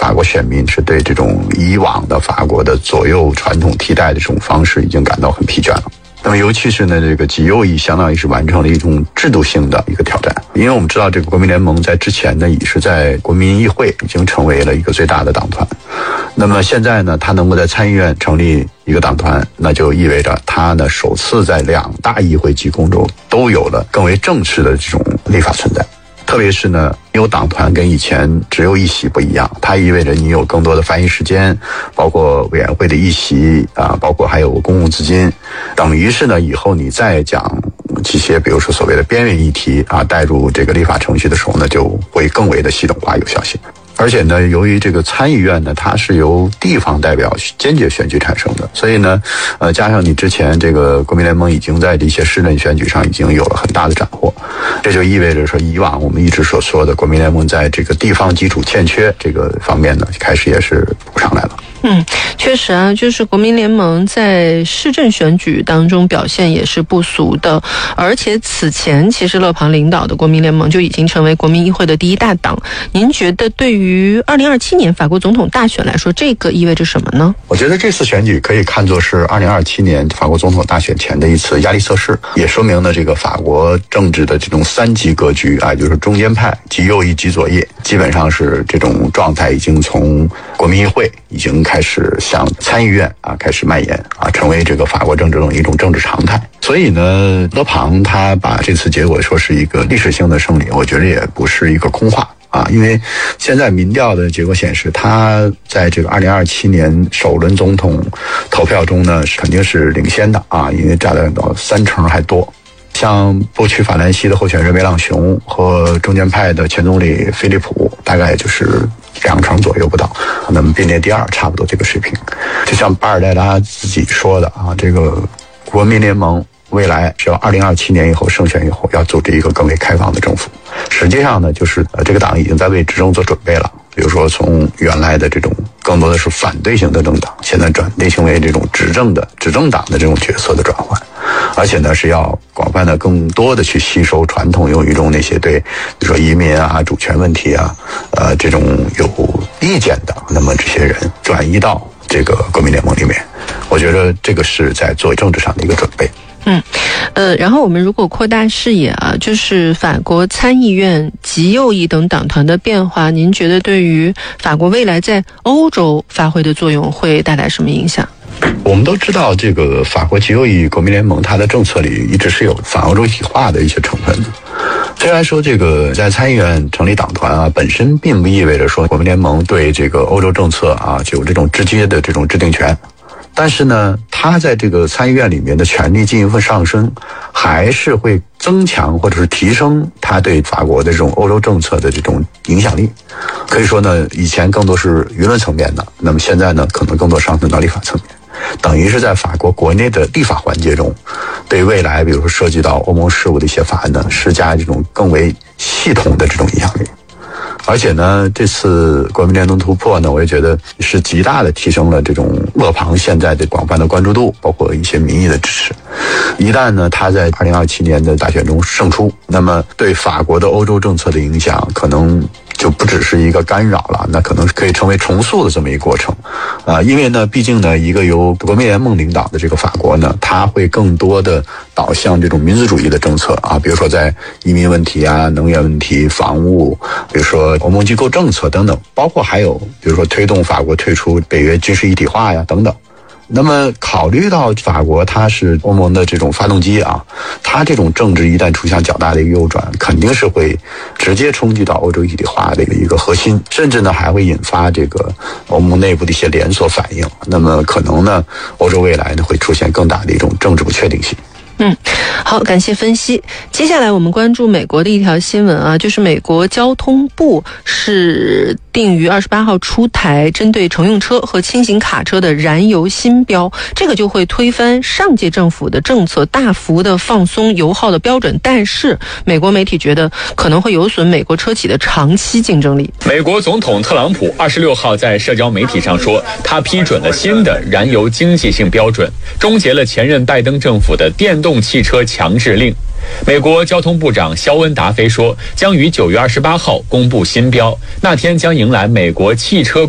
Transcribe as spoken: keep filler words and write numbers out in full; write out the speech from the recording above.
法国选民是对这种以往的法国的左右传统替代的这种方式已经感到很疲倦了。那么尤其是呢，这个极右翼相当于是完成了一种制度性的一个挑战，因为我们知道这个国民联盟在之前呢，也是在国民议会已经成为了一个最大的党团。那么现在呢，他能够在参议院成立一个党团，那就意味着他呢首次在两大议会机构中都有了更为正式的这种立法存在。特别是呢，有党团跟以前只有一席不一样，它意味着你有更多的发言时间，包括委员会的议席啊，包括还有公共资金，等于是呢，以后你再讲这些，比如说所谓的边缘议题啊，带入这个立法程序的时候呢，就会更为的系统化、有效性。而且呢，由于这个参议院呢，它是由地方代表间接选举产生的，所以呢，呃，加上你之前这个国民联盟已经在这些市政选举上已经有了很大的斩获，这就意味着说，以往我们一直所说的国民联盟在这个地方基础欠缺这个方面呢，开始也是补上来了。 嗯，确实啊，就是国民联盟在市政选举当中表现也是不俗的，而且此前其实勒庞领导的国民联盟就已经成为国民议会的第一大党。您觉得对于二零二七年法国总统大选来说，这个意味着什么呢？ 我觉得这次选举可以看作是二零二七年法国总统大选前的一次压力测试，也说明了这个法国政治的这种三极格局啊，就是中间派、极右翼、极左翼，基本上是这种状态已经从国民议会已经开始向参议院啊开始蔓延啊，成为这个法国政治中的一种政治常态。所以呢，勒庞他把这次结果说是一个历史性的胜利，我觉得也不是一个空话啊，因为现在民调的结果显示，他在这个二零二七年首轮总统投票中呢，肯定是领先的啊，因为占了到三成还多。像不屈法兰西的候选人梅朗雄和中间派的前总理菲利普，大概就是两成左右不到，那么并列第二，差不多这个水平。就像巴尔代拉自己说的啊，这个国民联盟未来只要二零二七年以后胜选以后，要组织一个更为开放的政府。实际上呢，就是呃这个党已经在为执政做准备了。比如说，从原来的这种更多的是反对型的政党，现在转变成为这种执政的执政党的这种角色的转换，而且呢是要广泛的、更多的去吸收传统用语中那些对，比如说移民啊、主权问题啊，呃这种有意见的，那么这些人转移到这个国民联盟里面，我觉得这个是在做政治上的一个准备。 嗯，呃，然后我们如果扩大视野啊，就是法国参议院极右翼等党团的变化，您觉得对于法国未来在欧洲发挥的作用会带来什么影响？ 我们都知道，这个法国极右翼国民联盟，它的政策里一直是有反欧洲一体化的一些成分的。虽然说这个在参议院成立党团啊，本身并不意味着说国民联盟对这个欧洲政策啊就有这种直接的这种制定权。但是呢，他在这个参议院里面的权力进一步上升，还是会增强或者是提升他对法国的这种欧洲政策的这种影响力。可以说呢，以前更多是舆论层面的，那么现在呢，可能更多上升到立法层面，等于是在法国国内的立法环节中，对未来比如说涉及到欧盟事务的一些法案呢，施加这种更为系统的这种影响力。而且呢，这次国民联盟突破呢，我也觉得是极大的提升了这种勒庞现在的广泛的关注度，包括一些民意的支持。一旦呢，他在二零二七年的大选中胜出，那么对法国的欧洲政策的影响可能就不只是一个干扰了，那可能可以成为重塑的这么一个过程，啊、呃，因为呢，毕竟呢，一个由国民联盟领导的这个法国呢，它会更多的导向这种民族主义的政策啊，比如说在移民问题啊、能源问题、房屋，比如说欧盟机构政策等等，包括还有比如说推动法国退出北约军事一体化呀等等。那么考虑到法国它是欧盟的这种发动机啊，它这种政治一旦出现较大的一个右转，肯定是会直接冲击到欧洲一体化的一个核心，甚至呢还会引发这个欧盟内部的一些连锁反应。那么可能呢，欧洲未来呢会出现更大的一种政治不确定性。 嗯，好，感谢分析。接下来我们关注美国的一条新闻啊，就是美国交通部是定于二十八号出台针对乘用车和轻型卡车的燃油新标，这个就会推翻上届政府的政策，大幅的放松油耗的标准，但是美国媒体觉得可能会有损美国车企的长期竞争力。 美国总统特朗普二十六号在社交媒体上说，他批准了新的燃油经济性标准，终结了前任拜登政府的电动汽车强制令。美国交通部长肖恩达菲说，将于九月二十八号公布新标，那天将迎来美国汽车